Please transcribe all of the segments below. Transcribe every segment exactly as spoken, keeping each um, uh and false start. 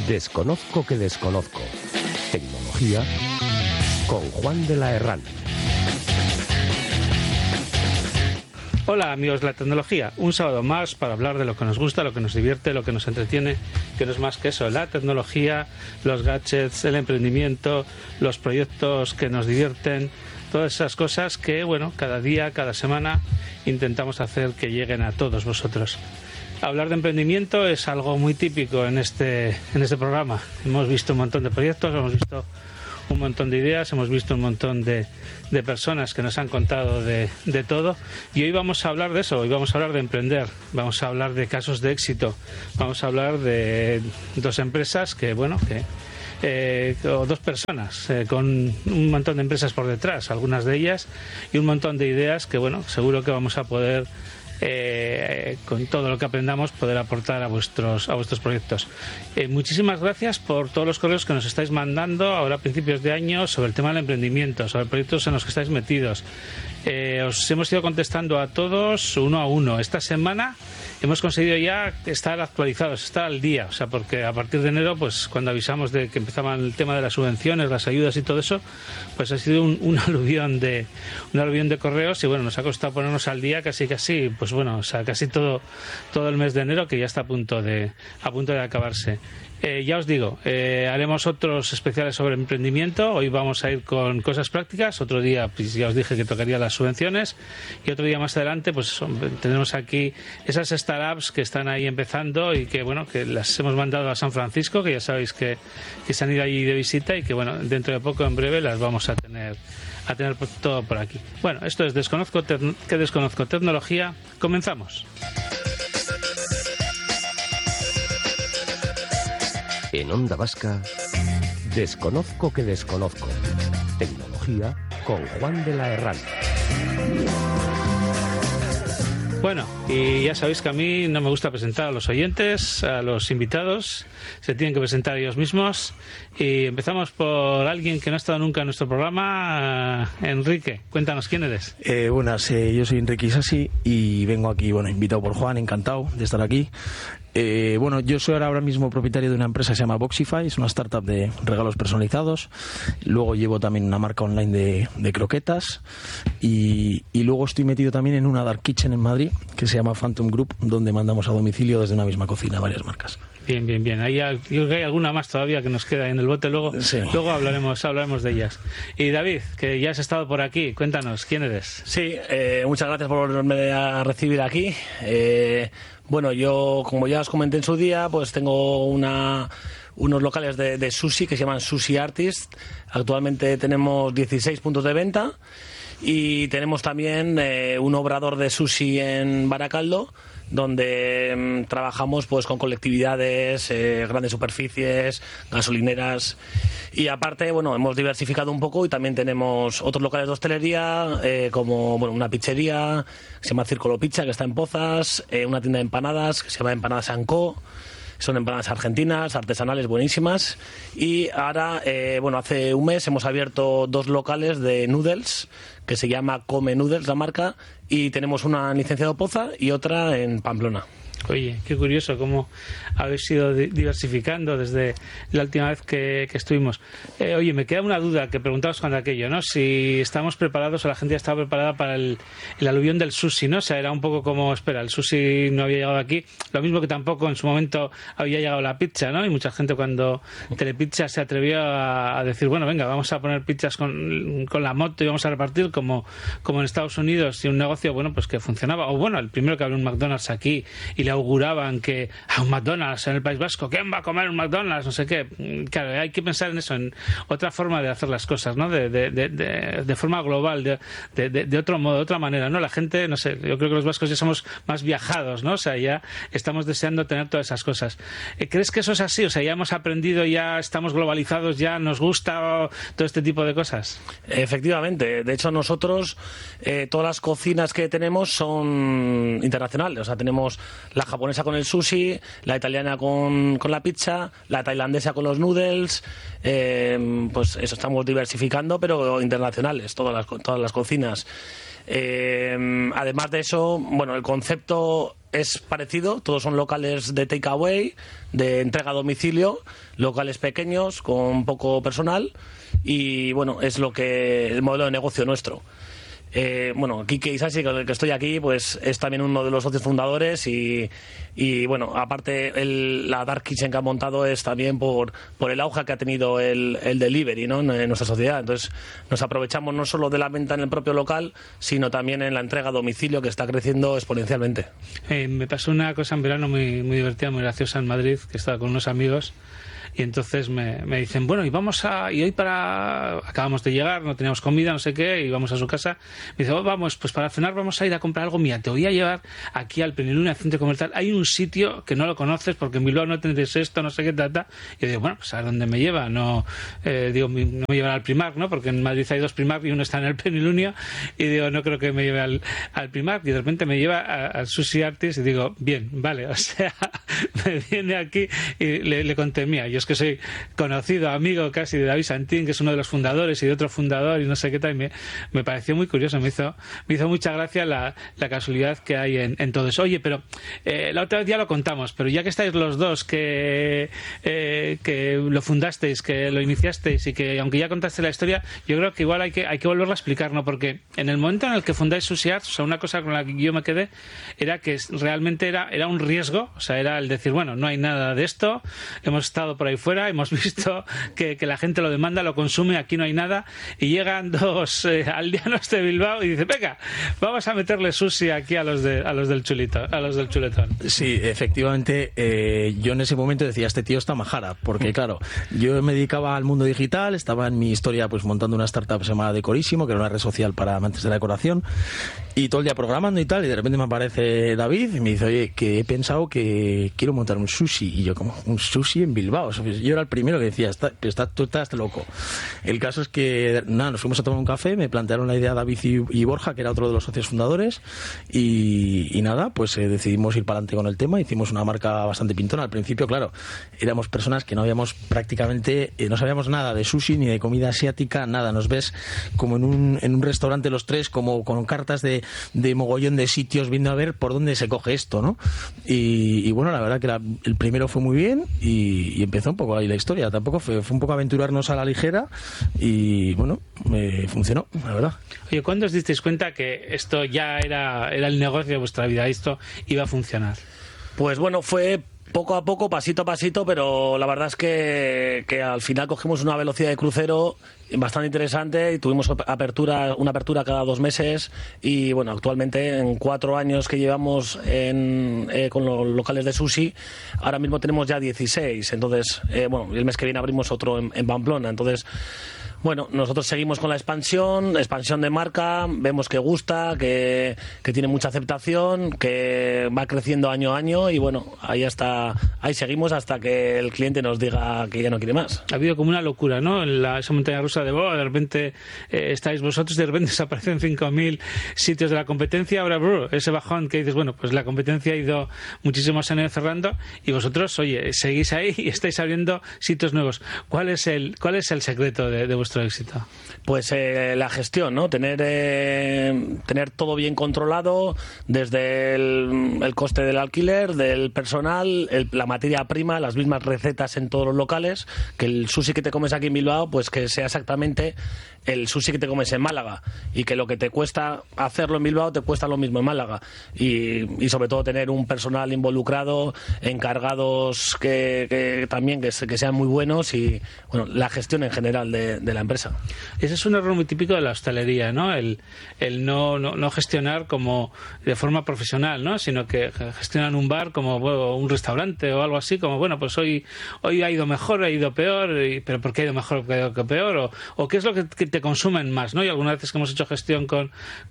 Desconozco que desconozco. Tecnología con Juan de la Herrán. Hola amigos de la tecnología, un sábado más para hablar de lo que nos gusta, lo que nos divierte, lo que nos entretiene, que no es más que eso, la tecnología, los gadgets, el emprendimiento, los proyectos que nos divierten, todas esas cosas que, bueno, cada día, cada semana intentamos hacer que lleguen a todos vosotros. Hablar de emprendimiento es algo muy típico en este, en este programa. Hemos visto un montón de proyectos, hemos visto un montón de ideas, hemos visto un montón de, de personas que nos han contado de, de todo, y hoy vamos a hablar de eso, hoy vamos a hablar de emprender, vamos a hablar de casos de éxito, vamos a hablar de dos empresas que, bueno, que eh, o dos personas eh, con un montón de empresas por detrás, algunas de ellas, y un montón de ideas que, bueno, seguro que vamos a poder Eh, con todo lo que aprendamos poder aportar a vuestros a vuestros proyectos. Eh, muchísimas gracias por todos los correos que nos estáis mandando ahora a principios de año sobre el tema del emprendimiento, sobre proyectos en los que estáis metidos. Eh, os hemos ido contestando a todos uno a uno. Esta semana hemos conseguido ya estar actualizados, estar al día, o sea, porque a partir de enero, pues cuando avisamos de que empezaba el tema de las subvenciones, las ayudas y todo eso, pues ha sido un, un aluvión de un aluvión de correos y bueno, nos ha costado ponernos al día casi casi, pues bueno, o sea, casi todo todo el mes de enero, que ya está a punto de a punto de acabarse. Eh, ya os digo, eh, haremos otros especiales sobre emprendimiento. Hoy vamos a ir con cosas prácticas. Otro día, pues ya os dije que tocaría las subvenciones. Y otro día más adelante, pues tendremos aquí esas startups que están ahí empezando y que, bueno, que las hemos mandado a San Francisco, que ya sabéis que, que se han ido allí de visita y que, bueno, dentro de poco, en breve, las vamos a tener a tener todo por aquí. Bueno, esto es Desconozco, te- que desconozco tecnología. Comenzamos. En Onda Vasca, Desconozco que desconozco. Tecnología con Juan de la Herrán. Bueno, y ya sabéis que a mí no me gusta presentar a los oyentes, a los invitados, se tienen que presentar ellos mismos. Y empezamos por alguien que no ha estado nunca en nuestro programa. Enrique, cuéntanos, ¿quién eres? Eh, buenas, eh, yo soy Enrique Isasi y vengo aquí, bueno, invitado por Juan, encantado de estar aquí. Eh, bueno, yo soy ahora mismo propietario de una empresa que se llama Boxify, es una startup de regalos personalizados. Luego llevo también una marca online de, de croquetas y, y luego estoy metido también en una dark kitchen en Madrid que se llama Phantom Group, donde mandamos a domicilio desde una misma cocina varias marcas. Bien, bien, bien. Ahí hay, yo creo que hay alguna más todavía que nos queda en el bote, luego, Sí. luego hablaremos, hablaremos de ellas. Y David, que ya has estado por aquí, cuéntanos, ¿quién eres? Sí, eh, muchas gracias por volverme a recibir aquí. Eh, bueno, yo, como ya os comenté en su día, pues tengo una, unos locales de, de sushi que se llaman Sushi Artist. Actualmente tenemos dieciséis puntos de venta y tenemos también eh, un obrador de sushi en Baracaldo, donde mmm, trabajamos pues con colectividades, eh, grandes superficies, gasolineras, y aparte, bueno, hemos diversificado un poco y también tenemos otros locales de hostelería, eh, como bueno, una pizzería que se llama Círculo Pizza, que está en Pozas, eh, una tienda de empanadas que se llama Empanadas Anco. Son empanadas argentinas, artesanales, buenísimas. Y ahora, eh, bueno, hace un mes hemos abierto dos locales de noodles, que se llama Come Noodles, la marca, y tenemos una en Licenciado Poza y otra en Pamplona. Oye, qué curioso cómo habéis ido di- diversificando desde la última vez que, que estuvimos. Eh, oye, me queda una duda que preguntaos cuando aquello, ¿no? Si estamos preparados o la gente ya estaba preparada para el, el aluvión del sushi, ¿no? O sea, era un poco como, espera, el sushi no había llegado aquí. Lo mismo que tampoco en su momento había llegado la pizza, ¿no? Y mucha gente cuando Telepizza se atrevió a, a decir, bueno, venga, vamos a poner pizzas con, con la moto y vamos a repartir como, como en Estados Unidos, y un negocio, bueno, pues que funcionaba. O bueno, el primero que abrió un McDonald's aquí y le auguraban que a un McDonald's en el País Vasco, ¿quién va a comer un McDonald's? No sé qué. Claro, hay que pensar en eso, en otra forma de hacer las cosas, ¿no? De, de, de, de, de forma global, de, de, de, de otro modo, de otra manera, ¿no? La gente, no sé, yo creo que los vascos ya somos más viajados, ¿no? O sea, ya estamos deseando tener todas esas cosas. ¿Crees que eso es así? O sea, ya hemos aprendido, ya estamos globalizados, ya nos gusta todo este tipo de cosas. Efectivamente, de hecho nosotros eh, todas las cocinas que tenemos son internacionales, o sea, tenemos la japonesa con el sushi, la italiana con, con la pizza, la tailandesa con los noodles, eh, pues eso, estamos diversificando, pero internacionales, todas las, todas las cocinas. Eh, además de eso, bueno, el concepto es parecido, todos son locales de takeaway, de entrega a domicilio, locales pequeños con poco personal y bueno, es lo que el modelo de negocio nuestro. Eh, bueno, Quique Isasi, con el que estoy aquí, pues es también uno de los socios fundadores y, y bueno, aparte el, la Dark Kitchen que ha montado es también por, por el auge que ha tenido el, el delivery, ¿no?, en, en nuestra sociedad. Entonces nos aprovechamos no solo de la venta en el propio local, sino también en la entrega a domicilio, que está creciendo exponencialmente. Eh, me pasó una cosa en verano muy, muy divertida, muy graciosa en Madrid, que estaba con unos amigos. Y entonces me, me dicen, bueno, y vamos a... Y hoy para... Acabamos de llegar, no teníamos comida, no sé qué, y vamos a su casa. Me dice, oh, vamos, pues para cenar vamos a ir a comprar algo. Mira, te voy a llevar aquí al Plenilunio, al centro comercial. Hay un sitio que no lo conoces porque en Bilbao no tendréis esto, no sé qué, tal, tal. Y yo digo, bueno, pues a dónde me lleva. No, eh, digo, no me llevará al Primark, ¿no? Porque en Madrid hay dos Primark y uno está en el Plenilunio. Y digo, no creo que me lleve al, al Primark. Y de repente me lleva al Sushi Artist y digo, bien, vale, o sea, me viene aquí y le, le conté, mía, yo es que soy conocido, amigo casi de David Santín, que es uno de los fundadores y de otro fundador y no sé qué tal, y me, me pareció muy curioso, me hizo, me hizo mucha gracia la, la casualidad que hay en, en todo eso. Oye, pero eh, la otra vez ya lo contamos, pero ya que estáis los dos que, eh, que lo fundasteis, que lo iniciasteis y que aunque ya contaste la historia, yo creo que igual hay que, hay que volverlo a explicar, ¿no? Porque en el momento en el que fundáis Sushi Arts, o sea, una cosa con la que yo me quedé era que realmente era, era un riesgo, o sea, era el decir, bueno, no hay nada de esto, hemos estado por ahí fuera, hemos visto que, que la gente lo demanda, lo consume, aquí no hay nada, y llegan dos eh, aldeanos de Bilbao y dicen, venga, vamos a meterle sushi aquí a los de a los del chulito, a los del chuletón. Sí, efectivamente, eh, yo en ese momento decía, este tío está majara, porque claro, yo me dedicaba al mundo digital, estaba en mi historia pues montando una startup que se llamaba Decorísimo, que era una red social para amantes de la decoración, y todo el día programando y tal, y de repente me aparece David y me dice, oye, que he pensado que quiero montar un sushi, y yo como, un sushi en Bilbao, o sea, yo era el primero que decía, está, está, tú estás loco. El caso es que, nada, nos fuimos a tomar un café, me plantearon la idea David y, y Borja, que era otro de los socios fundadores, y, y nada, pues eh, decidimos ir para adelante con el tema, hicimos una marca bastante pintona. Al principio, claro, éramos personas que no habíamos prácticamente, eh, no sabíamos nada de sushi ni de comida asiática, nada, nos ves como en un, en un restaurante los tres, como con cartas de, de mogollón de sitios, viendo a ver por dónde se coge esto, ¿no? Y, y bueno, la verdad que la, el primero fue muy bien y, y empezó un poco ahí la historia, tampoco fue, fue un poco aventurarnos a la ligera y bueno, eh, funcionó, la verdad. Oye, ¿cuándo os disteis cuenta que esto ya era, era el negocio de vuestra vida, esto iba a funcionar? Pues bueno, fue poco a poco, pasito a pasito, pero la verdad es que, que al final cogimos una velocidad de crucero bastante interesante y tuvimos apertura, una apertura cada dos meses y bueno, actualmente en cuatro años que llevamos en, eh, con los locales de sushi, ahora mismo tenemos ya dieciséis, entonces, eh, bueno, el mes que viene abrimos otro en, en Pamplona, entonces... Bueno, nosotros seguimos con la expansión, expansión de marca, vemos que gusta, que, que tiene mucha aceptación, que va creciendo año a año y bueno, ahí hasta ahí seguimos hasta que el cliente nos diga que ya no quiere más. Ha habido como una locura, ¿no? En la, esa montaña rusa de oh, de repente eh, estáis vosotros, de repente desaparecen cinco mil sitios de la competencia, ahora bro, ese bajón que dices, bueno, pues la competencia ha ido muchísimos años cerrando y vosotros, oye, seguís ahí y estáis abriendo sitios nuevos. ¿Cuál es el, cuál es el secreto de, de vuestro éxito? Pues eh, la gestión, ¿no? Tener eh, tener todo bien controlado, desde el, el coste del alquiler, del personal, el, la materia prima, las mismas recetas en todos los locales, que el sushi que te comes aquí en Bilbao, pues que sea exactamente el sushi que te comes en Málaga y que lo que te cuesta hacerlo en Bilbao te cuesta lo mismo en Málaga y, y sobre todo tener un personal involucrado, encargados que, que también que, que sean muy buenos y bueno, la gestión en general de, de la empresa. Ese es un error muy típico de la hostelería, ¿no? El, el no, no, no gestionar como de forma profesional, ¿no? Sino que gestionan un bar como bueno, un restaurante o algo así, como bueno, pues hoy, hoy ha ido mejor, ha ido peor, y, pero ¿por qué ha ido mejor o ha ido peor? O, o ¿qué es lo que, que te consumen más, ¿no? Y algunas veces que hemos hecho gestión con,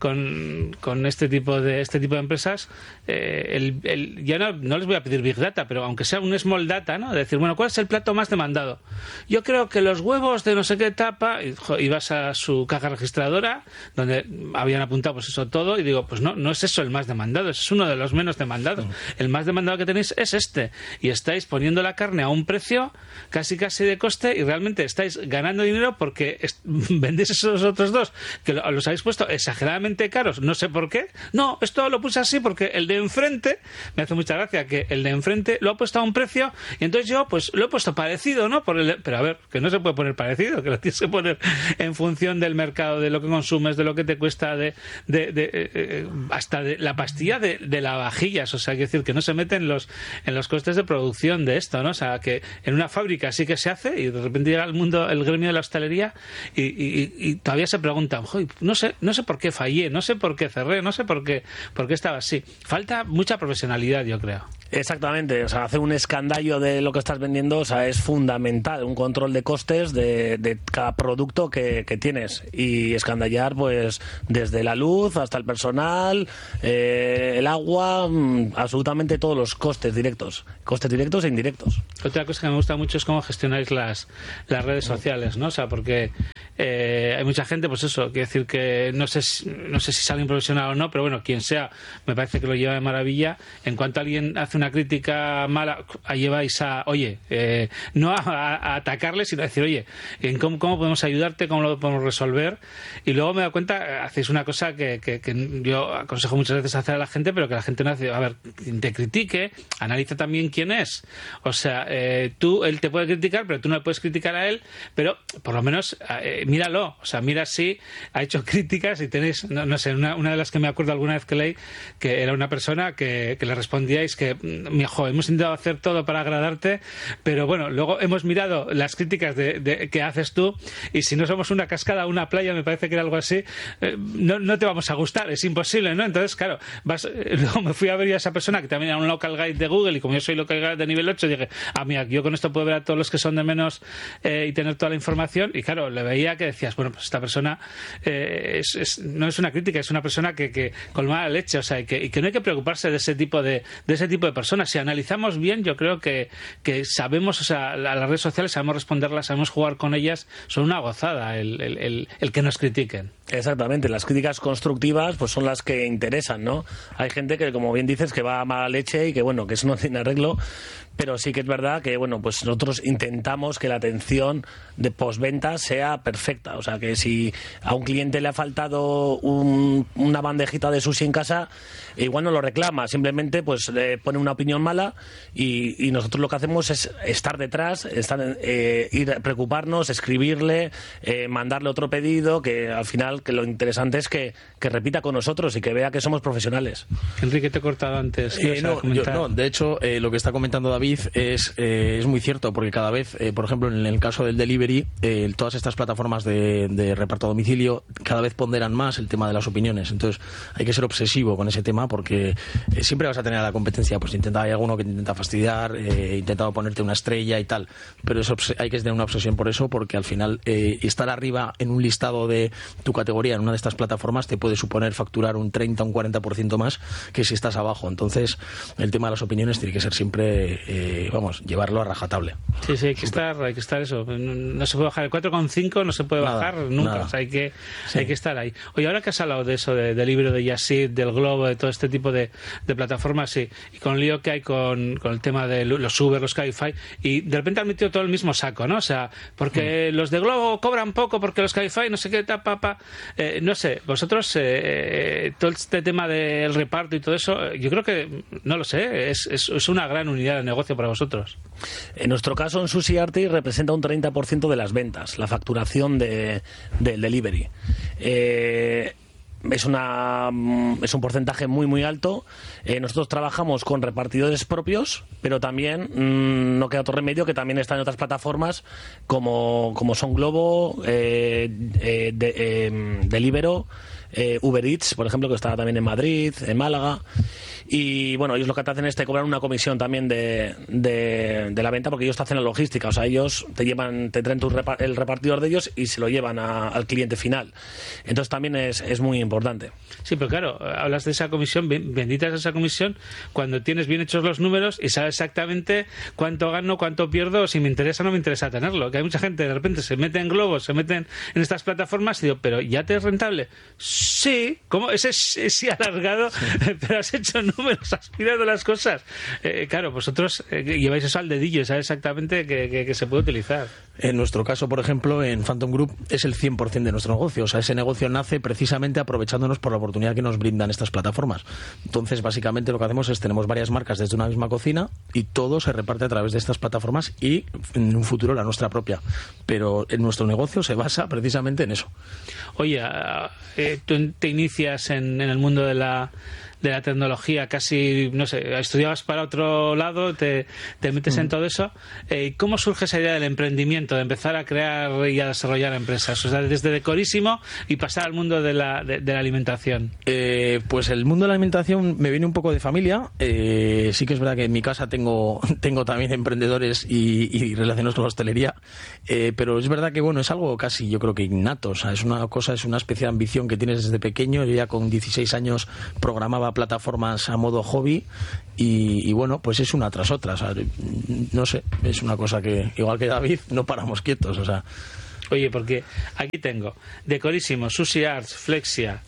con, con este tipo de este tipo de empresas, eh, el, el, ya no, no les voy a pedir Big Data, pero aunque sea un Small Data, ¿no? De decir, bueno, ¿cuál es el plato más demandado? Yo creo que los huevos de no sé qué tal tapa, y, jo, ibas a su caja registradora, donde habían apuntado pues eso todo, y digo, pues no, no es eso el más demandado, es uno de los menos demandados. Uh-huh. El más demandado que tenéis es este, y estáis poniendo la carne a un precio casi casi de coste, y realmente estáis ganando dinero porque est- vendéis esos otros dos, que lo, los habéis puesto exageradamente caros, no sé por qué. No, esto lo puse así porque el de enfrente, me hace mucha gracia que el de enfrente lo ha puesto a un precio, y entonces yo pues lo he puesto parecido, ¿no? Por el, pero a ver, que no se puede poner parecido, que lo tienes que poner en función del mercado, de lo que consumes, de lo que te cuesta, de, de, de eh, hasta de la pastilla de, de lavavajillas, o sea, hay que decir que no se meten los en los costes de producción de esto, ¿no? O sea, que en una fábrica sí que se hace, y de repente llega al mundo el gremio de la hostelería y, y, y todavía se preguntan, no sé, no sé por qué fallé, no sé por qué cerré, no sé por qué, por qué estaba así. Falta mucha profesionalidad, yo creo. Exactamente, o sea, hacer un escandallo de lo que estás vendiendo, o sea, es fundamental, un control de costes de, de cada producto que, que tienes, y escandallar pues desde la luz hasta el personal, eh, el agua, absolutamente todos los costes directos, costes directos e indirectos. Otra cosa que me gusta mucho es cómo gestionáis las, las redes sociales, ¿no? O sea, porque eh, hay mucha gente, pues eso, quiere decir que no sé, si, no sé si es alguien profesional o no, pero bueno, quien sea, me parece que lo lleva de maravilla. En cuanto alguien hace una crítica mala, ahí lleváis a, oye, eh, no a, a atacarle, sino a decir, oye, ¿en cómo, cómo podemos ayudarte, cómo lo podemos resolver? Y luego me doy cuenta, hacéis una cosa que, que, que yo aconsejo muchas veces hacer a la gente, pero que la gente no hace. A ver, te critique, analiza también quién es. O sea, eh, tú, él te puede criticar, pero tú no le puedes criticar a él, pero por lo menos eh, míralo. O sea, mira si ha hecho críticas y tenéis, no, no sé, una, una de las que me acuerdo alguna vez que leí, que era una persona que, que le respondíais que, mijo, hemos intentado hacer todo para agradarte, pero bueno, luego hemos mirado las críticas de, de, que haces tú, y si no somos una cascada o una playa, me parece que era algo así, eh, no, no te vamos a gustar, es imposible, ¿no? Entonces, claro, vas, eh, luego me fui a ver a esa persona que también era un local guide de Google, y como yo soy local guide de nivel ocho, dije, ah, mira, yo con esto puedo ver a todos los que son de menos eh, y tener toda la información, y claro, le veía que decías, bueno, pues esta persona eh, es, es, no es una crítica, es una persona que, que con mala leche, o sea, y que, y que no hay que preocuparse de ese tipo de, de ese tipo de personas. Si analizamos bien, yo creo que, que sabemos, o sea, las redes sociales sabemos responderlas, sabemos jugar con ellas, son una gozada el, el, el, el que nos critiquen. Exactamente, las críticas constructivas pues son las que interesan, ¿no? Hay gente que, como bien dices, que va a mala leche y que, bueno, que eso no tiene arreglo, pero sí que es verdad que, bueno, pues nosotros intentamos que la atención de postventa sea perfecta. O sea, que si a un cliente le ha faltado un, una bandejita de sushi en casa, igual no lo reclama, simplemente pues le pone una opinión mala, y, y nosotros lo que hacemos es estar detrás, estar, eh, ir preocuparnos, escribirle, eh, mandarle otro pedido, que al final que lo interesante es que, que repita con nosotros y que vea que somos profesionales. Enrique, te he cortado antes. Eh, no, yo, no, de hecho, eh, lo que está comentando David es, eh, es muy cierto, porque cada vez, eh, por ejemplo, en el caso del delivery, eh, todas estas plataformas de, de reparto a domicilio cada vez ponderan más el tema de las opiniones. Entonces hay que ser obsesivo con ese tema, porque eh, siempre vas a tener a la competencia, pues intenta, hay alguno que te intenta fastidiar, eh, intentado ponerte una estrella y tal, pero es obs- hay que tener una obsesión por eso, porque al final eh, estar arriba en un listado de tu categoría en una de estas plataformas te puede suponer facturar un treinta, un cuarenta por ciento más que si estás abajo. Entonces el tema de las opiniones tiene que ser siempre, eh, vamos, llevarlo a rajatable. Sí, sí, hay que estar, hay que estar eso. No, no se puede bajar el cuatro coma cinco, no se puede Nada, bajar nunca. nada. O sea, hay que, Sí. hay que estar ahí. Oye, ahora que has hablado de eso, de, del libro de Yasid, del Globo, de todo este tipo de, de plataformas, sí, y con el lío que hay con, con el tema de los Uber, los Cabify, y de repente han metido todo el mismo saco, ¿no? O sea, porque mm. los de Globo cobran poco, porque los Cabify no sé qué, ta, pa, pa. Eh, no sé, vosotros, eh, todo este tema del reparto y todo eso, yo creo que, no lo sé, es, es, es una gran unidad de negocio para vosotros. En nuestro caso, en Sushi Artist representa un treinta por ciento de las ventas, la facturación de, del delivery. Eh, es una es un porcentaje muy muy alto. Eh, nosotros trabajamos con repartidores propios, pero también mmm, no queda otro remedio que también están en otras plataformas como, como son Globo, eh, eh, de, eh, Deliveroo, eh, Uber Eats, por ejemplo, que está también en Madrid, en Málaga. Y bueno, ellos lo que te hacen es te cobran una comisión también de, de, de la venta, porque ellos te hacen la logística. O sea, ellos te llevan, te traen tu repa- el repartidor de ellos y se lo llevan a, al cliente final. Entonces también es, es muy importante. Sí, pero claro, hablas de esa comisión, bendita es esa comisión, cuando tienes bien hechos los números y sabes exactamente cuánto gano, cuánto pierdo, si me interesa o no me interesa tenerlo. Que hay mucha gente de repente se mete en globos, se meten en estas plataformas y digo, pero ¿ya te es rentable? Sí, ¿cómo? Ese sí, sí alargado, sí. Pero has hecho números, has mirado las cosas. Eh, claro, vosotros eh, lleváis eso al dedillo, sabes exactamente que, que, que se puede utilizar. En nuestro caso, por ejemplo, en Phantom Group es el cien por ciento de nuestro negocio. O sea, ese negocio nace precisamente aprovechándonos por la oportunidad que nos brindan estas plataformas. Entonces, básicamente lo que hacemos es tenemos varias marcas desde una misma cocina y todo se reparte a través de estas plataformas y en un futuro la nuestra propia. Pero en nuestro negocio se basa precisamente en eso. Oye, eh, tú te inicias en, en el mundo de la de la tecnología, casi, no sé, estudiabas para otro lado, te, te metes mm. en todo eso. Eh, ¿Cómo surge esa idea del emprendimiento, de empezar a crear y a desarrollar empresas? O sea, desde decorísimo y pasar al mundo de la, de, de la alimentación. Eh, pues el mundo de la alimentación me viene un poco de familia. Eh, sí que es verdad que en mi casa tengo, tengo también emprendedores y, y relacionados con la hostelería, eh, pero es verdad que bueno, es algo casi, yo creo que innato. O sea, es una cosa, es una especie de ambición que tienes desde pequeño. Yo ya con dieciséis años programaba plataformas a modo hobby y, y bueno, pues es una tras otra. O sea, no sé, es una cosa que, igual que David, no paramos quietos. O sea, oye, porque aquí tengo Decorísimo, Sushi Arts, Flexia,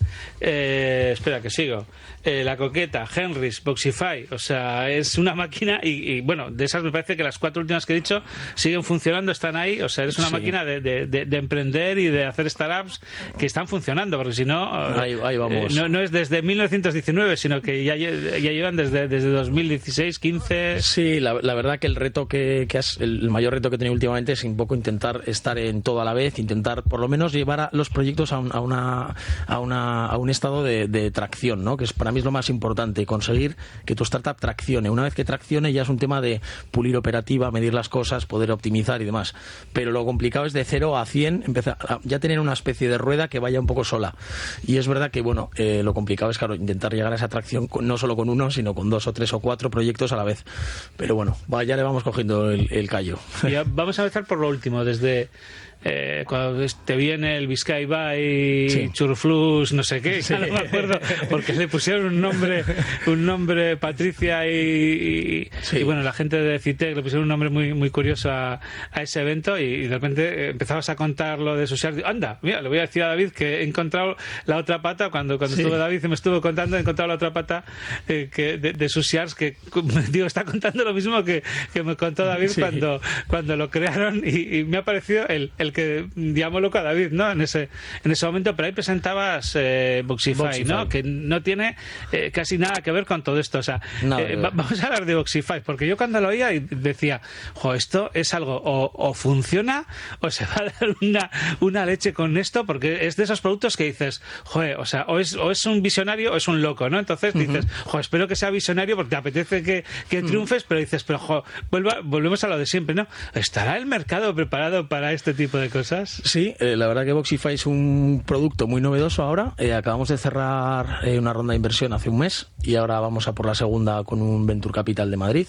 eh, espera que sigo, eh, La Coqueta, Henry's, Boxify, o sea, es una máquina y, y bueno, de esas me parece que las cuatro últimas que he dicho siguen funcionando, están ahí, o sea, eres una sí. máquina de, de, de, de emprender y de hacer startups que están funcionando, porque si no, ahí, ahí vamos. Eh, no, no es desde mil novecientos diecinueve, sino que ya, ya llevan desde, desde dos mil dieciséis, quince... Sí, la, la verdad que el reto que, que has, el mayor reto que he tenido últimamente es un poco intentar estar en toda la vez, intentar por lo menos llevar a los proyectos a un, a una, a una, a un estado de, de tracción, ¿no? Que es para mí es lo más importante, conseguir que tu startup traccione. Una vez que traccione ya es un tema de pulir operativa, medir las cosas, poder optimizar y demás. Pero lo complicado es de cero a cien, empezar a ya tener una especie de rueda que vaya un poco sola. Y es verdad que, bueno, eh, lo complicado es, claro, intentar llegar a esa tracción con, no solo con uno, sino con dos o tres o cuatro proyectos a la vez. Pero bueno, va, ya le vamos cogiendo el, el callo. Y vamos a empezar por lo último, desde... Eh, cuando te viene el Biscay Bay, sí. Churruflus, no sé qué, sí. Ya no me acuerdo, porque le pusieron un nombre, un nombre Patricia y, y, sí. y bueno, la gente de Citec le pusieron un nombre muy muy curioso a, a ese evento y, y de repente empezabas a contar lo de Sushi Arts. Anda, mira, le voy a decir a David que he encontrado la otra pata, cuando, cuando sí. estuvo David me estuvo contando, he encontrado la otra pata eh, que de, de Sushi Arts, que digo, está contando lo mismo que, que me contó David sí. cuando, cuando lo crearon y, y me ha parecido el, el que llamo loco a David, ¿no? En ese en ese momento, pero ahí presentabas eh, Boxify, Boxify, ¿no? Que no tiene eh, casi nada que ver con todo esto. O sea, eh, va, vamos a hablar de Boxify, porque yo cuando lo oía decía, jo, esto es algo, o, o funciona, o se va a dar una, una leche con esto, porque es de esos productos que dices, joder, o sea, o es, o es un visionario o es un loco, ¿no? Entonces uh-huh. dices, jo, espero que sea visionario porque te apetece que, que triunfes, uh-huh. pero dices, pero jo, vuelva, volvemos a lo de siempre, ¿no? ¿Estará el mercado preparado para este tipo de cosas? Sí, eh, la verdad que Boxify es un producto muy novedoso ahora. Eh, acabamos de cerrar eh, una ronda de inversión hace un mes y ahora vamos a por la segunda con un Venture Capital de Madrid.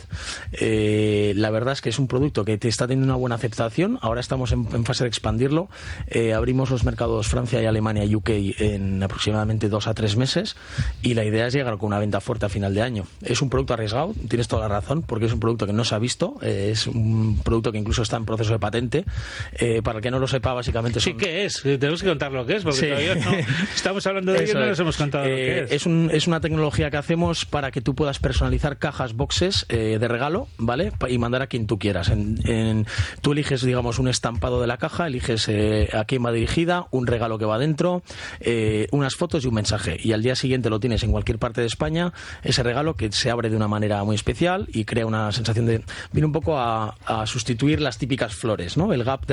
Eh, la verdad es que es un producto que te está teniendo una buena aceptación. Ahora estamos en, en fase de expandirlo. Eh, abrimos los mercados Francia y Alemania y U K en aproximadamente dos a tres meses y la idea es llegar con una venta fuerte a final de año. Es un producto arriesgado, tienes toda la razón, porque es un producto que no se ha visto. Eh, es un producto que incluso está en proceso de patente. Eh, para el que no lo sepa, básicamente son... Sí, ¿qué es? Tenemos que contar lo que es, porque sí. todavía no estamos hablando de ello y no nos hemos contado eh, lo que es. Es, un, es una tecnología que hacemos para que tú puedas personalizar cajas, boxes eh, de regalo, ¿vale? Y mandar a quien tú quieras. En, en, tú eliges, digamos, un estampado de la caja, eliges eh, a quién va dirigida, un regalo que va dentro, eh, unas fotos y un mensaje. Y al día siguiente lo tienes en cualquier parte de España, ese regalo que se abre de una manera muy especial y crea una sensación de... Viene un poco a, a sustituir las típicas flores, ¿no? El gap de regalo que hay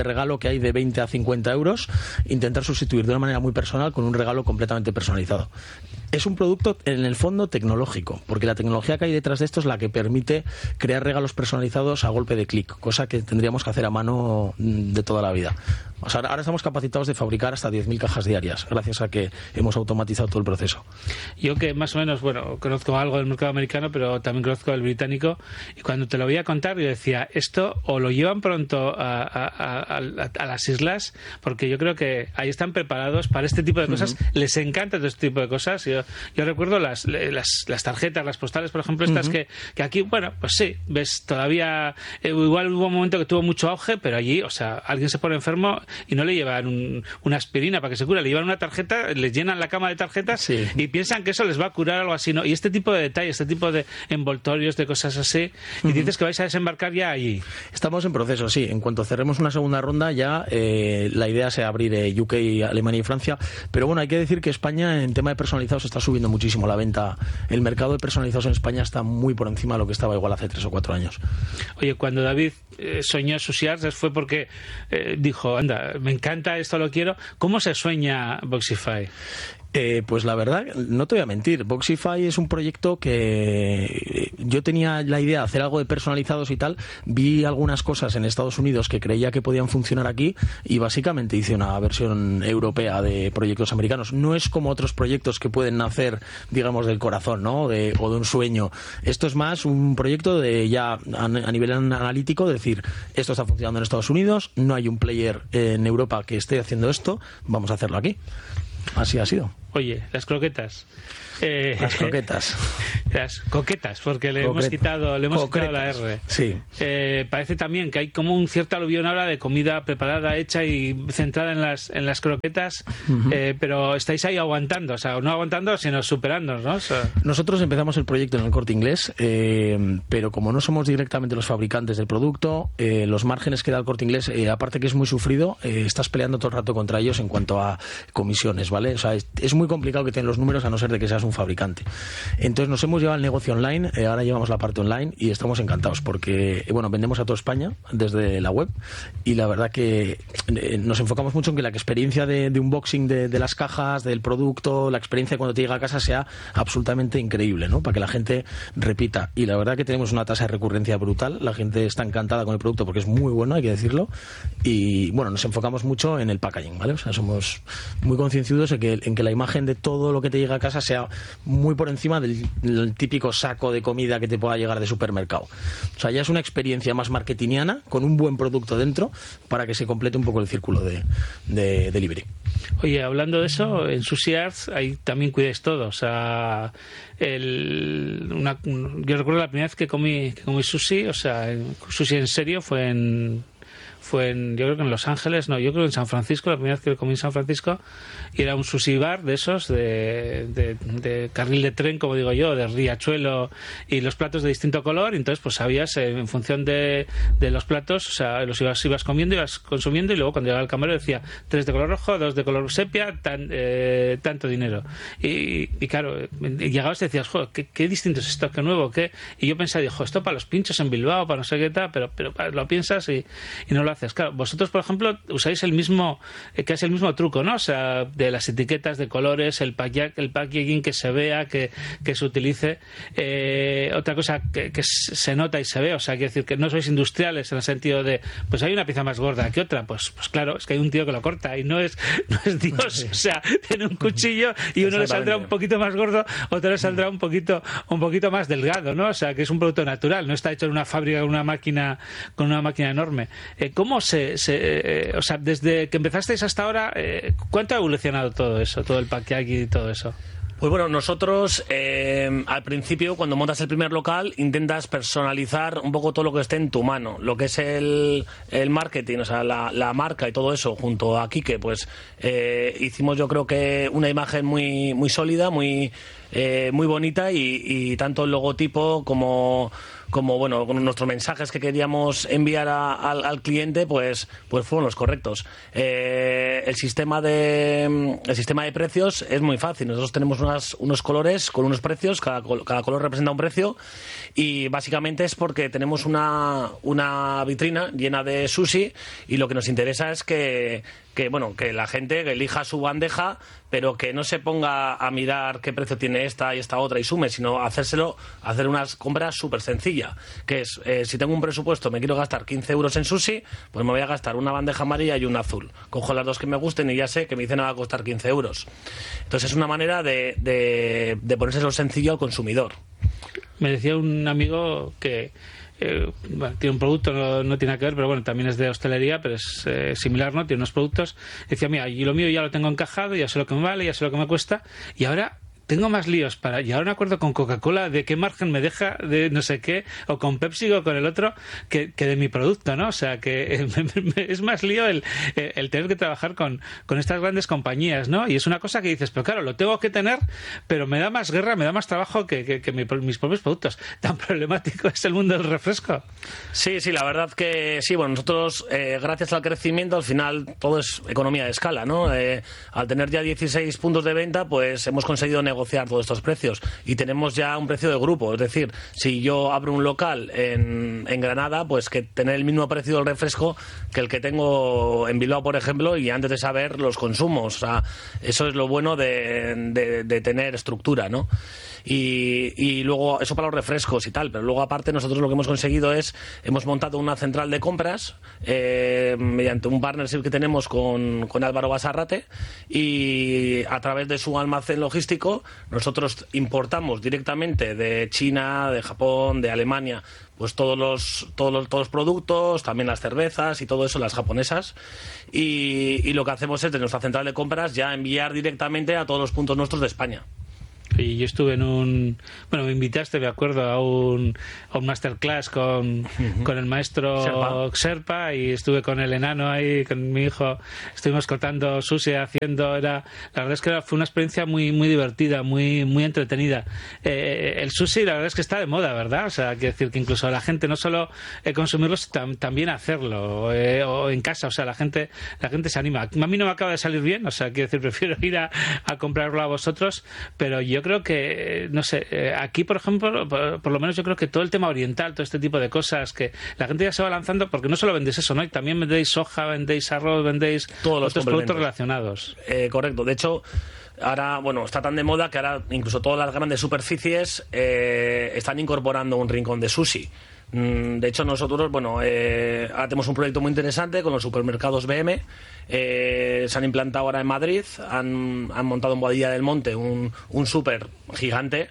hay de veinte a cincuenta euros, intentar sustituir de una manera muy personal con un regalo completamente personalizado. Es un producto, en el fondo, tecnológico, porque la tecnología que hay detrás de esto es la que permite crear regalos personalizados a golpe de clic, cosa que tendríamos que hacer a mano de toda la vida. O sea, ahora estamos capacitados de fabricar hasta diez mil cajas diarias, gracias a que hemos automatizado todo el proceso. Yo que más o menos, bueno, conozco algo del mercado americano, pero también conozco el británico, y cuando te lo voy a contar, yo decía, esto o lo llevan pronto a, a, a, a, a las islas, porque yo creo que ahí están preparados para este tipo de cosas, uh-huh. les encanta todo este tipo de cosas. Yo, yo recuerdo las, las, las tarjetas, las postales, por ejemplo, estas uh-huh. que, que aquí, bueno, pues sí, ves, todavía, eh, igual hubo un momento que tuvo mucho auge, pero allí, o sea, alguien se pone enfermo y no le llevan un, una aspirina para que se cure, le llevan una tarjeta, les llenan la cama de tarjetas sí. y piensan que eso les va a curar algo así, ¿no? Y este tipo de detalles, este tipo de envoltorios, de cosas así, y uh-huh. dices que vais a desembarcar ya allí. Estamos en proceso, sí. En cuanto cerremos una segunda ronda, ya eh, la idea es abrir eh, U K, Alemania y Francia, pero bueno, hay que decir que España en tema de personalizados está subiendo muchísimo la venta. El mercado de personalizados en España está muy por encima de lo que estaba igual hace tres o cuatro años. Oye, cuando David eh, soñó Sushi Arts fue porque eh, dijo, anda, me encanta esto, lo quiero. ¿Cómo se sueña Boxify? Eh, pues la verdad, no te voy a mentir, Boxify es un proyecto que yo tenía la idea de hacer algo de personalizados y tal, vi algunas cosas en Estados Unidos que creía que podían funcionar aquí y básicamente hice una versión europea de proyectos americanos. No es como otros proyectos que pueden nacer, digamos, del corazón, ¿no? De, o de un sueño. Esto es más un proyecto de ya a, a nivel analítico, decir, esto está funcionando en Estados Unidos, no hay un player en Europa que esté haciendo esto, vamos a hacerlo aquí. Así ha sido. Oye, las croquetas. Eh, las croquetas. Las coquetas, porque le Concret- hemos quitado, le hemos quitado la R. Sí. Eh, parece también que hay como un cierto aluvión ahora de comida preparada, hecha y centrada en las en las croquetas, uh-huh. eh, pero estáis ahí aguantando, o sea, no aguantando, sino superándonos, ¿no? O sea... Nosotros empezamos el proyecto en el Corte Inglés, eh, pero como no somos directamente los fabricantes del producto, eh, los márgenes que da el Corte Inglés, eh, aparte que es muy sufrido, eh, estás peleando todo el rato contra ellos en cuanto a comisiones, ¿vale? O sea, es, es muy complicado que tengan los números a no ser de que seas un fabricante. Entonces nos hemos llevado el negocio online, eh, ahora llevamos la parte online y estamos encantados porque, bueno, vendemos a toda España desde la web y la verdad que eh, nos enfocamos mucho en que la experiencia de, de unboxing de, de las cajas, del producto, la experiencia cuando te llega a casa sea absolutamente increíble, ¿no? Para que la gente repita. Y la verdad que tenemos una tasa de recurrencia brutal, la gente está encantada con el producto porque es muy bueno, hay que decirlo, y bueno, nos enfocamos mucho en el packaging, ¿vale? O sea, somos muy concienciados en que, en que la imagen de todo lo que te llega a casa sea muy por encima del, del típico saco de comida que te pueda llegar de supermercado. O sea, ya es una experiencia más marketingiana con un buen producto dentro para que se complete un poco el círculo de, de delivery. Oye, hablando de eso, en Sushi Arts ahí también cuides todo. O sea, el, una, yo recuerdo la primera vez que comí, que comí sushi, o sea, sushi en serio fue en... fue en, yo creo que en Los Ángeles, no, yo creo que en San Francisco, la primera vez que comí en San Francisco, y era un sushi bar de esos, de, de, de carril de tren, como digo yo, de riachuelo, y los platos de distinto color, y entonces pues sabías, eh, en función de, de los platos, o sea, los ibas, ibas comiendo, ibas consumiendo, y luego cuando llegaba el camarero decía, tres de color rojo, dos de color sepia, tan, eh, tanto dinero. Y, y claro, llegabas y decías, joder, ¿qué, qué distinto es esto, qué nuevo, qué? Y yo pensaba, dijo, esto para los pinchos en Bilbao, para no sé qué tal, pero, pero lo piensas y, y no lo haces. Claro, vosotros, por ejemplo, usáis el mismo, eh, que es el mismo truco, ¿no? O sea, de las etiquetas de colores, el, pack, el packaging que se vea, que, que se utilice. Eh, otra cosa que, que se nota y se ve, o sea, quiere decir que no sois industriales en el sentido de, pues hay una pieza más gorda que otra, pues, pues claro, es que hay un tío que lo corta y no es, no es Dios, o sea, tiene un cuchillo y uno le saldrá un poquito más gordo, otro le saldrá un poquito, un poquito más delgado, ¿no? O sea, que es un producto natural, no está hecho en una fábrica con una máquina, con una máquina enorme. Eh, ¿Cómo se, se eh, o sea, desde que empezasteis hasta ahora, eh, ¿cuánto ha evolucionado todo eso, todo el packaging y todo eso? Pues bueno, nosotros eh, al principio, cuando montas el primer local, intentas personalizar un poco todo lo que esté en tu mano, lo que es el, el marketing, o sea, la, la marca y todo eso, junto a Quique, pues eh, hicimos yo creo que una imagen muy, muy sólida, muy, eh, muy bonita y, y tanto el logotipo como... como bueno, con nuestros mensajes que queríamos enviar a, al, al cliente, pues, pues fueron los correctos. Eh, el sistema de el sistema de precios es muy fácil. Nosotros tenemos unas, unos colores con unos precios, cada, cada color representa un precio, y básicamente es porque tenemos una, una vitrina llena de sushi, y lo que nos interesa es que, que bueno, que la gente elija su bandeja, pero que no se ponga a mirar qué precio tiene esta y esta otra y sume, sino hacérselo, hacer unas compras súper sencilla, que es, eh, si tengo un presupuesto, me quiero gastar quince euros en sushi, pues me voy a gastar una bandeja amarilla y una azul. Cojo las dos que me gusten y ya sé que mi cena va a costar quince euros. Entonces es una manera de, de, de ponerse lo sencillo al consumidor. Me decía un amigo que Eh, bueno, tiene un producto, no, no tiene nada que ver, pero bueno, también es de hostelería, pero es eh, similar, ¿no? Tiene unos productos. Decía, mira, y lo mío ya lo tengo encajado, ya sé lo que me vale, ya sé lo que me cuesta, y ahora tengo más líos para... Y ahora me acuerdo con Coca-Cola de qué margen me deja de no sé qué, o con Pepsi o con el otro, que, que de mi producto, ¿no? O sea, que eh, me, me, es más lío el, el tener que trabajar con, con estas grandes compañías, ¿no? Y es una cosa que dices, pero claro, lo tengo que tener, pero me da más guerra, me da más trabajo que, que, que mi, mis propios productos. Tan problemático es el mundo del refresco. Sí, sí, la verdad que sí. Bueno, nosotros, eh, gracias al crecimiento, al final todo es economía de escala, ¿no? Eh, al tener ya dieciséis puntos de venta, pues hemos conseguido negociar todos estos precios y tenemos ya un precio de grupo. Es decir, si yo abro un local en, en Granada, pues que tener el mismo precio del refresco que el que tengo en Bilbao, por ejemplo, y antes de saber los consumos. O sea, eso es lo bueno de, de, de tener estructura, ¿no? Y, y luego, eso para los refrescos y tal, pero luego aparte nosotros lo que hemos conseguido es, hemos montado una central de compras eh, mediante un partnership que tenemos con, con Álvaro Basarrate, y a través de su almacén logístico nosotros importamos directamente de China, de Japón, de Alemania, pues todos los, todos los, todos los productos, también las cervezas y todo eso, las japonesas, y, y lo que hacemos es de nuestra central de compras ya enviar directamente a todos los puntos nuestros de España. Y yo estuve en un... Bueno, me invitaste, me acuerdo, a un, a un masterclass con, uh-huh. con el maestro Sherpa. Sherpa, y estuve con el enano ahí, con mi hijo. Estuvimos cortando sushi, haciendo... Era, la verdad es que era, fue una experiencia muy muy divertida, muy muy entretenida. Eh, el sushi, la verdad es que está de moda, ¿verdad? O sea, quiero decir que incluso a la gente no solo eh, consumirlo, tam, también hacerlo, eh, o en casa. O sea, la gente la gente se anima. A mí no me acaba de salir bien, o sea, quiero decir, prefiero ir a, a comprarlo a vosotros, pero yo creo que, no sé, aquí por ejemplo, por, por lo menos yo creo que todo el tema oriental, todo este tipo de cosas, que la gente ya se va lanzando, porque no solo vendéis eso, ¿no? Y también vendéis soja, vendéis arroz, vendéis todos los otros productos relacionados. Eh, correcto, de hecho, ahora, bueno, está tan de moda que ahora incluso todas las grandes superficies eh, están incorporando un rincón de sushi. De hecho, nosotros, bueno, eh, ahora tenemos un proyecto muy interesante con los supermercados B M. Eh, se han implantado ahora en Madrid, han, han montado en Boadilla del Monte un, un súper gigante,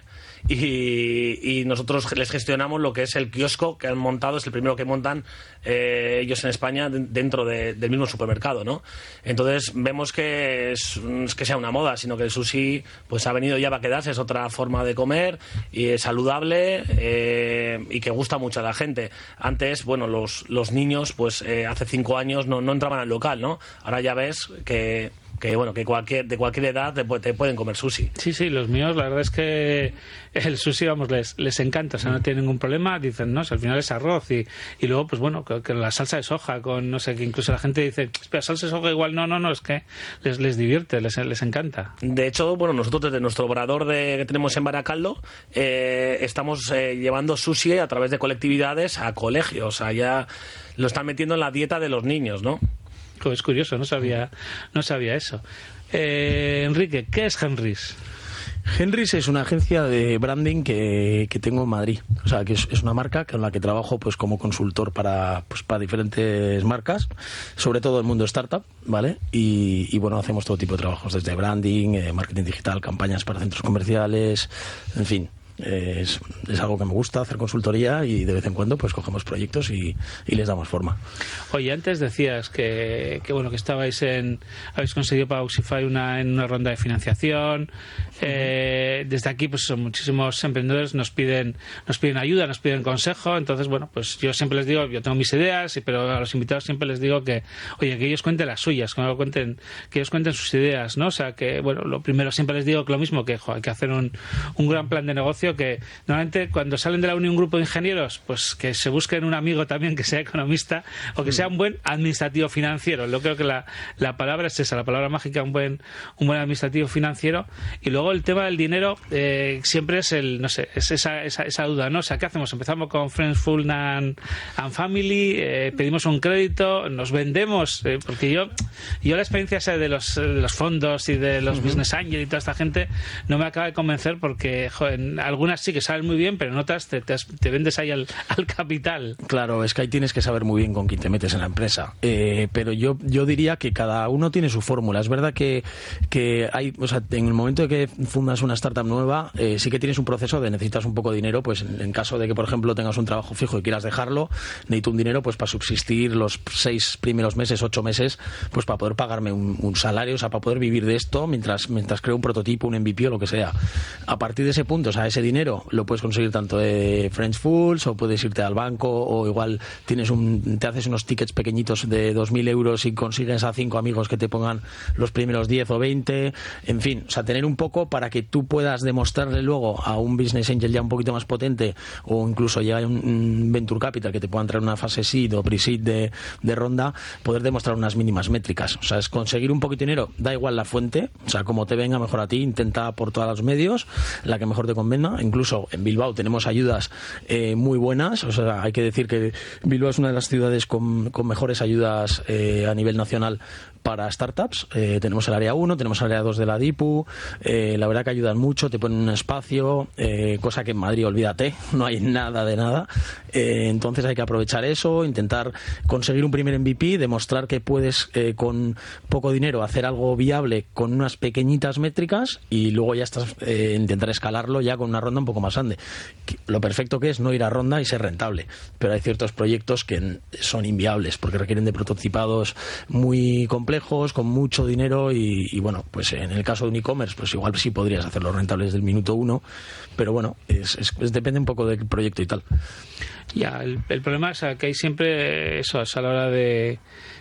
y, y nosotros les gestionamos lo que es el kiosco que han montado. Es el primero que montan eh, ellos en España dentro de, del mismo supermercado, ¿no? Entonces vemos que es, es que sea una moda, sino que el sushi pues ha venido ya para quedarse. Es otra forma de comer y es saludable, eh, y que gusta mucho a la gente. Antes, bueno, los, los niños pues eh, hace cinco años no, no entraban al local, ¿no? Ahora ya ves que que bueno, que cualquier de cualquier edad te, te pueden comer sushi. Sí, sí, los míos, la verdad es que el sushi, vamos, les, les encanta, o sea, no tienen ningún problema, dicen, no, si al final es arroz, y, y luego, pues bueno, que, que la salsa de soja, con, no sé, que incluso la gente dice, espera, salsa de soja igual, no, no, no, es que les, les divierte, les, les encanta. De hecho, bueno, nosotros desde nuestro obrador de, que tenemos en Baracaldo, eh, estamos eh, llevando sushi a través de colectividades a colegios, o sea, ya lo están metiendo en la dieta de los niños, ¿no? Es curioso, no sabía, no sabía eso. Eh, Enrique, ¿qué es Henrys? Henrys es una agencia de branding que, que tengo en Madrid. O sea, que es, es una marca con la que trabajo pues como consultor para, pues, para diferentes marcas, sobre todo el mundo startup, ¿vale? Y, y bueno, hacemos todo tipo de trabajos, desde branding, eh, marketing digital, campañas para centros comerciales, en fin. Es, es algo que me gusta, hacer consultoría, y de vez en cuando pues cogemos proyectos y, y les damos forma. Oye, antes decías que, que bueno que estabais en habéis conseguido para Boxify una en una ronda de financiación. Uh-huh. Eh, desde aquí pues son muchísimos emprendedores nos piden nos piden ayuda, nos piden consejo. Entonces bueno, pues yo siempre les digo, yo tengo mis ideas, pero a los invitados siempre les digo que oye, que ellos cuenten las suyas, que, cuenten, que ellos cuenten sus ideas, ¿no? O sea, que bueno, lo primero siempre les digo que lo mismo, que jo, hay que hacer un, un gran plan de negocio, digo que normalmente cuando salen de la uni un grupo de ingenieros, pues que se busquen un amigo también que sea economista o que sea un buen administrativo financiero. Yo creo que la, la palabra es esa, la palabra mágica, un buen un buen administrativo financiero. Y luego el tema del dinero eh, siempre es el, no sé, es esa, esa, esa duda, ¿no? O sea, ¿qué hacemos? Empezamos con Friends, Full and, and Family, eh, pedimos un crédito, nos vendemos, eh, porque yo yo la experiencia esa de los, de los fondos y de los uh-huh. business angels y toda esta gente no me acaba de convencer porque, joder, en algunas sí que salen muy bien, pero en otras te, te, te vendes ahí al, al capital. Claro, es que ahí tienes que saber muy bien con quién te metes en la empresa. Eh, pero yo yo diría que cada uno tiene su fórmula. Es verdad que, que hay, o sea, en el momento de que fundas una startup nueva, eh, sí que tienes un proceso de necesitas un poco de dinero, pues en, en caso de que, por ejemplo, tengas un trabajo fijo y quieras dejarlo, necesito un dinero pues para subsistir los seis primeros meses, ocho meses, pues para poder pagarme un, un salario, o sea, para poder vivir de esto mientras, mientras creo un prototipo, un M V P o lo que sea. A partir de ese punto, o sea, ese dinero lo puedes conseguir tanto de French Fools o puedes irte al banco o igual tienes un, te haces unos tickets pequeñitos de dos mil euros y consigues a cinco amigos que te pongan los primeros diez o veinte, en fin, o sea, tener un poco para que tú puedas demostrarle luego a un business angel ya un poquito más potente o incluso ya un, un venture capital que te puedan traer una fase seed o pre-seed de, de ronda, poder demostrar unas mínimas métricas. O sea, es conseguir un poquito de dinero, da igual la fuente, o sea, como te venga mejor a ti, intenta por todos los medios, la que mejor te convenga. Incluso en Bilbao tenemos ayudas eh, muy buenas, o sea, hay que decir que Bilbao es una de las ciudades con, con mejores ayudas eh, a nivel nacional para startups. Eh, tenemos el área uno, tenemos el área dos de la DIPU, eh, la verdad que ayudan mucho, te ponen un espacio, eh, cosa que en Madrid, olvídate, no hay nada de nada. Eh, entonces hay que aprovechar eso, intentar conseguir un primer M V P, demostrar que puedes eh, con poco dinero hacer algo viable con unas pequeñitas métricas y luego ya estás eh, intentar escalarlo ya con una ronda un poco más grande. Lo perfecto que es no ir a ronda y ser rentable, pero hay ciertos proyectos que son inviables porque requieren de prototipados muy complejos, con mucho dinero y, y bueno, pues en el caso de un e-commerce pues igual sí podrías hacerlo rentable desde el minuto uno, pero bueno, es, es, es depende un poco del proyecto y tal. Ya, el, el problema es que hay siempre eso, es a la hora de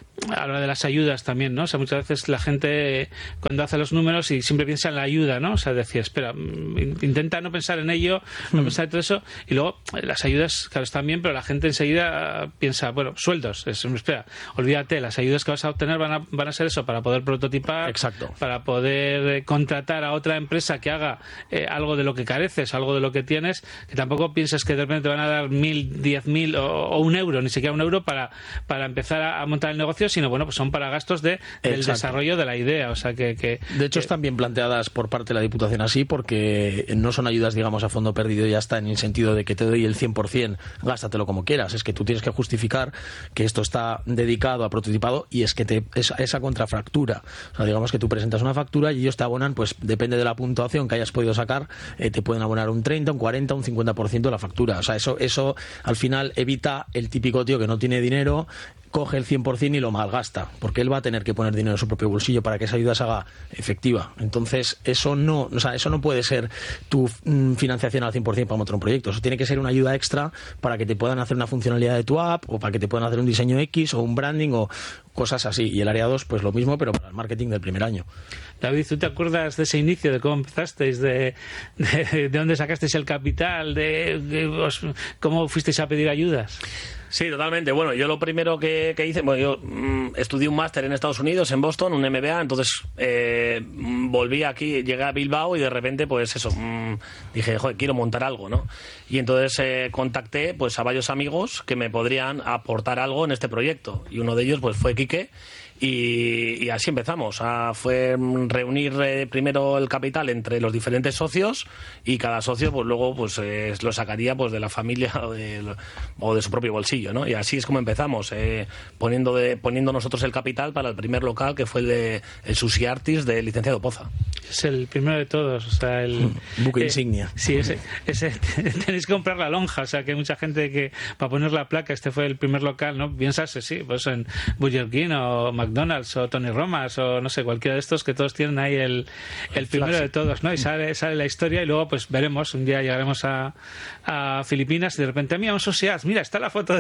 a la hora de las ayudas también, ¿no? O sea, muchas veces la gente cuando hace los números y siempre piensa en la ayuda, ¿no? O sea, decir, espera, intenta no pensar en ello, no mm. pensar en todo eso, y luego las ayudas, claro, están bien, pero la gente enseguida piensa, bueno, sueldos, es, espera, olvídate, las ayudas que vas a obtener van a, van a ser eso, para poder prototipar, exacto, para poder contratar a otra empresa que haga eh, algo de lo que careces, algo de lo que tienes, que tampoco pienses que de repente te van a dar mil, diez mil o, o un euro, ni siquiera un euro para, para empezar a, a montar el negocio, sino bueno, pues son para gastos de, del Exacto. desarrollo de la idea. O sea que, que de hecho que... están bien planteadas por parte de la Diputación así, porque no son ayudas, digamos, a fondo perdido y ya está, en el sentido de que te doy el cien por ciento, gástatelo como quieras. Es que tú tienes que justificar que esto está dedicado a prototipado y es que te esa, esa contrafactura. O sea, digamos que tú presentas una factura y ellos te abonan, pues depende de la puntuación que hayas podido sacar, eh, te pueden abonar un treinta, un cuarenta, un cincuenta por ciento de la factura. O sea, eso, eso al final evita el típico tío que no tiene dinero, coge el cien por ciento y lo malgasta, porque él va a tener que poner dinero en su propio bolsillo para que esa ayuda se haga efectiva. Entonces, eso no, o sea, eso no puede ser tu mm, financiación al cien por ciento para montar un proyecto. Eso tiene que ser una ayuda extra para que te puedan hacer una funcionalidad de tu app o para que te puedan hacer un diseño X o un branding o cosas así. Y el área dos, pues lo mismo, pero para el marketing del primer año. David, ¿tú te acuerdas de ese inicio, de cómo empezasteis, de, de, de dónde sacasteis el capital, de, de os, cómo fuisteis a pedir ayudas? Sí, totalmente. Bueno, yo lo primero que, que hice, bueno, yo mmm, estudié un máster en Estados Unidos, en Boston, un M B A, entonces eh, volví aquí, llegué a Bilbao y de repente, pues eso, mmm, dije, joder, quiero montar algo, ¿no? Y entonces eh, contacté pues a varios amigos que me podrían aportar algo en este proyecto y uno de ellos pues fue Quique. Y, y así empezamos. A, fue reunir eh, primero el capital entre los diferentes socios y cada socio pues luego pues eh, lo sacaría pues de la familia o de, o de su propio bolsillo, ¿no? Y así es como empezamos, eh, poniendo de, poniendo nosotros el capital para el primer local que fue el de el Sushi Artist de Licenciado Poza. Es el primero de todos, o sea, el buque eh, insignia. Sí, ese, ese tenéis que comprar la lonja, o sea, que hay mucha gente que para poner la placa, este fue el primer local, ¿no? Piensas, sí, pues en Burger King o McDonald's o Tony Romas o no sé, cualquiera de estos que todos tienen ahí el, el, el primero flash de todos, ¿no? Y sale, sale la historia y luego pues veremos, un día llegaremos a, a Filipinas y de repente, mira, un sociedad, mira, está la foto de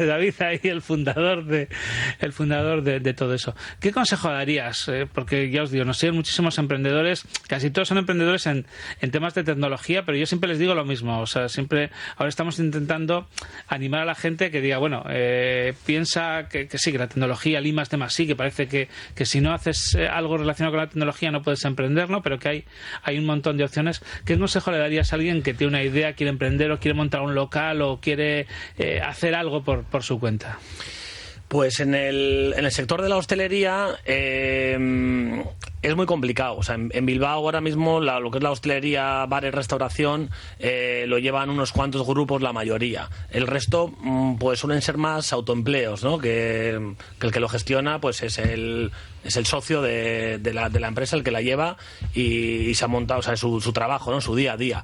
David ahí el fundador de el fundador de, de todo eso. ¿Qué consejo darías? Eh, porque ya os digo, nos siguen muchísimos emprendedores, casi todos son emprendedores en, en temas de tecnología, pero yo siempre les digo lo mismo. O sea, siempre ahora estamos intentando animar a la gente que diga, bueno, eh, piensa que, que sí, que la tecnología, el I más D más sí, que parece que, que si no haces algo relacionado con la tecnología no puedes emprender, ¿no? Pero que hay, hay un montón de opciones. ¿Qué consejo le darías a alguien que tiene una idea, quiere emprender o quiere montar un local o quiere eh, hacer algo por, por su cuenta? Pues en el, en el sector de la hostelería eh, es muy complicado. O sea, en, en Bilbao ahora mismo la, lo que es la hostelería, bares, restauración, eh, lo llevan unos cuantos grupos, la mayoría. El resto pues suelen ser más autoempleos, ¿no? Que, que el que lo gestiona pues es el, es el socio de, de, la, de la empresa el que la lleva y, y se ha montado, o sea, su, su trabajo, ¿no? Su día a día.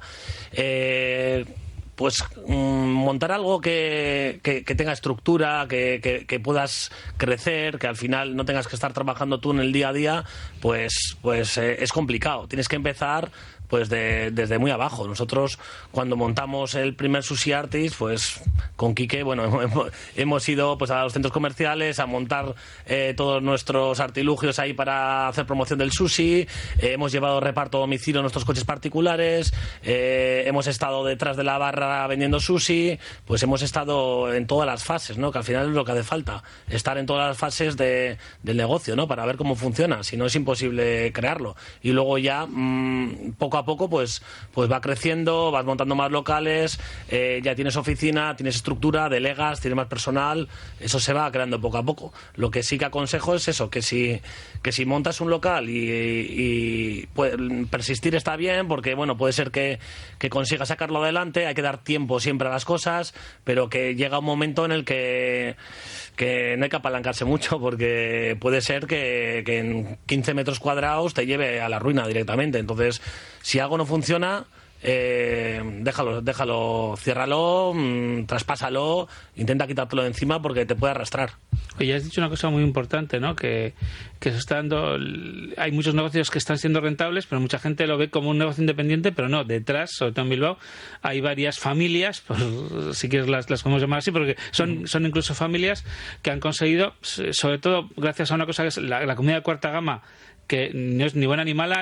Eh, pues mmm, montar algo que, que, que tenga estructura, que, que, que puedas crecer, que al final no tengas que estar trabajando tú en el día a día, pues, pues eh, es complicado. Tienes que empezar pues de, desde muy abajo. Nosotros cuando montamos el primer Sushi Artist, pues con Quique, bueno, hemos, hemos ido pues a los centros comerciales a montar eh, todos nuestros artilugios ahí para hacer promoción del sushi, eh, hemos llevado reparto a domicilio en nuestros coches particulares, eh, hemos estado detrás de la barra vendiendo sushi, pues hemos estado en todas las fases, ¿no? Que al final es lo que hace falta, estar en todas las fases de, del negocio, ¿no? Para ver cómo funciona, si no es imposible crearlo. Y luego ya, mmm, poco a poco pues, pues va creciendo, vas montando más locales, eh, ya tienes oficina, tienes estructura, delegas, tienes más personal, eso se va creando poco a poco. Lo que sí que aconsejo es eso, que si, que si montas un local y, y puede, persistir está bien, porque bueno, puede ser que, que consigas sacarlo adelante, hay que dar tiempo siempre a las cosas, pero que llega un momento en el que que no hay que apalancarse mucho, porque puede ser que, que en quince metros cuadrados te lleve a la ruina directamente. Entonces, si algo no funciona, eh, déjalo, déjalo, ciérralo, mmm, traspásalo, intenta quitártelo de encima porque te puede arrastrar. Oye, has dicho una cosa muy importante, ¿no? Que, que se está dando, hay muchos negocios que están siendo rentables, pero mucha gente lo ve como un negocio independiente, pero no, detrás, sobre todo en Bilbao, hay varias familias, pues, si quieres las, las podemos llamar así, porque son, son incluso familias que han conseguido, sobre todo gracias a una cosa que es la, la comida de cuarta gama, que no es ni buena ni mala,